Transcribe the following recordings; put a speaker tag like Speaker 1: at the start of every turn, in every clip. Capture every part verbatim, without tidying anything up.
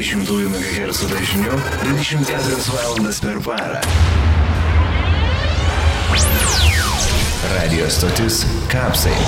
Speaker 1: dvidešimt megahercų dažniu dvidešimt keturias valandas per parą. Radio stotis Kapsai.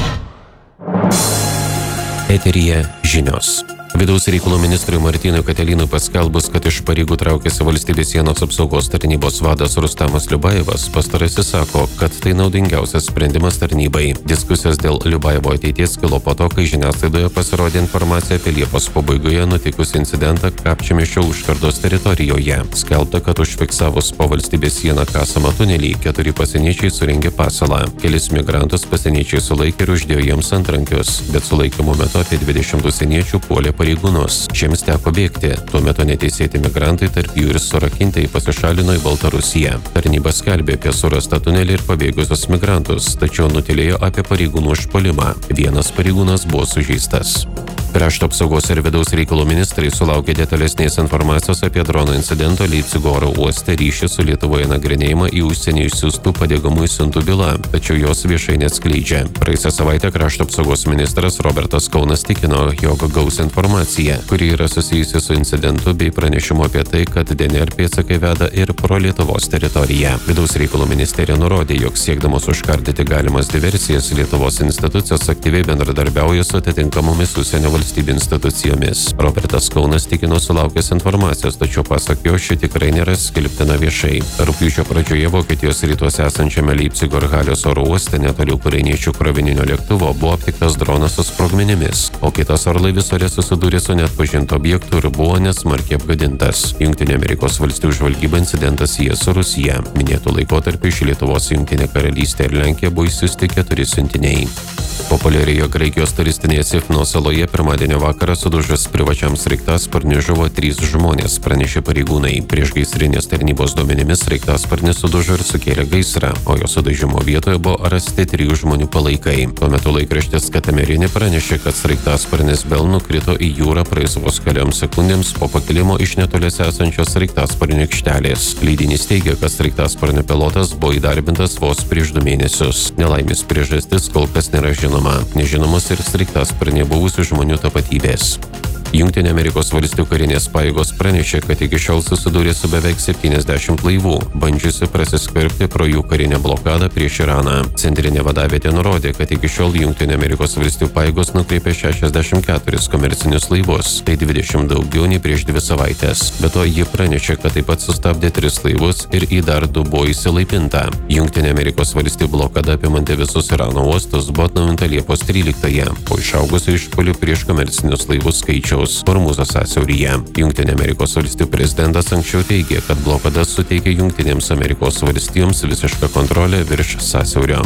Speaker 2: Eteryje žinios. Vidaus reikalų ministrui Martynui Katelynui paskelbus, kad iš pareigų traukėsi valstybės sienos apsaugos tarnybos vadas Rustamas Liubajevas, pastarasis sako, kad tai naudingiausias sprendimas tarnybai. Diskusijos dėl Liubajevo ateities kilo po to, kai žiniasklaidoje pasirodė informacija apie Liepos pabaigoje nutikusį incidentą Kapčiamiesčio užkardos teritorijoje. Skelbta, kad užfiksavus po valstybės sieną kasamą tunelį, keturi pasieniečiai surengė pasalą. Kelis migrantus pasieniečiai sulaikė ir uždėjo jiems antrankius, bet sulaikymo metu apie dvidešimt užsieniečių puolė pareigūnus. Šiems teko bėgti. Tuo metu neteisėti migrantai, tarp jų ir surakintai, pasišalino į Baltarusiją. Tarnyba skelbė apie surastą tunelį ir pabėgusius migrantus, tačiau nutylėjo apie pareigūnų užpuolimą. Vienas pareigūnas buvo sužeistas. Krašto apsaugos ir vidaus reikalų ministrai sulaukė detalesnės informacijos apie drono incidento Leipcigo oro uoste ryšį su Lietuvoje nagrinėjimą į užsienį išsiųstų padegamųjų siuntų bylą, tačiau jos viešai neatskleidžia. Praėjusią savaitę krašto apsaugos ministras Robertas Kaunas tikino, jog gaus informaciją, kuri yra susijusi su incidentu bei pranešimu apie tai, kad D N R pėdsakai veda ir pro Lietuvos teritoriją. Vidaus reikalų ministerija nurodė, jog siekdamos užkardyti galimas diversijas, Lietuvos institucijos aktyviai bendradarbiauja su atitinkamomis užsienio valstybių institucijomis. Robertas Kaunas tikino sulaukęs informacijos, tačiau pasak jo, ši tikrai nėra skelbtina viešai. Rugpjūčio pradžioje Vokietijos rytuose esančiame Leipcigo ir Halės oro uoste netoli ukrainiečių krovininio lėktuvo buvo aptiktas dronas su sprogmenimis, o kitas orlaivis ore susidūrė su neatpažintu objektu ir buvo nesmarkiai apgadintas. Jungtinių Amerikos valstijų žvalgyba incidentas sieja su Rusija. Minėtų laikotarpiu iš Lietuvos Jungtinė karalystė ir Lenkija buvo išsiųsti keturi siuntiniai. Populiarioje Graikijos turistinėje Sifno saloje pirmadienio vakarą sudužus privačiam sraigtasparniui žuvo trys žmonės, pranešė pareigūnai. Priešgaisrinės tarnybos duomenimis sraigtasparnis sudužo ir sukėlė gaisrą, o jo sudužimo vietoje buvo rasti trijų žmonių palaikai. Tuo metu laikraštis Katamerinė pranešė, kad sraigtasparnis Bell nukrito į jūrą praėjus vos kelioms sekundėms po pakilimo iš netoliese esančios sraigtasparnio aikštelės. Leidinys teigia, kad sraigtasparnio pilotas buvo įdarbintas vos prieš du mėnesius. Nelaimės priežastis kol kas nėra žinoma. Nežinomos ir sraigtasparnyje buvusių žmonių tapatybės. Jungtinių Amerikos valstijų karinės pajėgos pranešė, kad iki šiol susidūrė su beveik septyniasdešimt laivų, bandžiusi prasiskverbti pro jų karinę blokadą prieš Iraną. Centrinė vadavietė nurodė, kad iki šiol Jungtinių Amerikos valstijų pajėgos nukreipė šešiasdešimt keturis komercinius laivus, tai dvidešimt daugiau nei prieš dvi savaitės. Be to, ji pranešė, kad taip pat sustabdė tris laivus ir į dar du buvo įsilaipinta. Jungtinių Amerikos valstijų blokada apimanti visus Irano uostus buvo atnaujinta Liepos tryliktąją, po išaugusio išpuolių prieš komercinius laivus skaičiaus Hormūzo sąsiauryje. Jungtinių Amerikos valstijų prezidentas anksčiau teigė, kad blokada suteikė Jungtinėms Amerikos valstijoms visišką kontrolę virš sąsiaurio.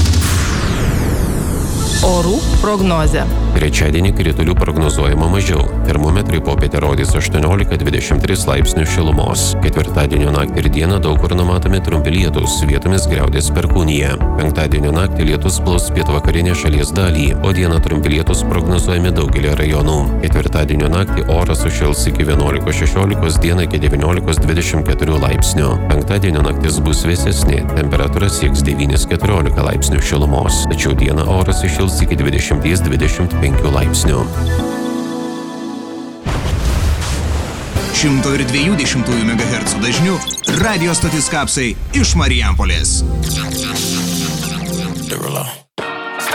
Speaker 3: Orų prognozė.
Speaker 2: Trečiadienį kritulių prognozuojama mažiau. Termometrai popietę rodys aštuoniolika dvidešimt tris laipsnių šilumos. Ketvirtadienio naktį ir dieną daug kur numatomi trumpi lietūs, vietomis griaudės perkūnija. Penktadienio naktį lietus plaus pietvakarinę šalies dalį, o dieną trumpi lietūs prognozuojami daugelį rajonų. Ketvirtadienio naktį oras sušils iki vienuolikos šešiolikos, dieną iki devyniolikos dvidešimt keturių laipsnių. Penktadienio naktis bus vėsesnė, temperatūra sieks devynis keturiolika laipsnių šilumos, tačiau dieną oras įšils iki dvidešimt dvidešimt penkių laipsnių.
Speaker 4: šimto dviejų dešimtųjų megahercų dažniu radio stotis Kapsai iš Marijampolės.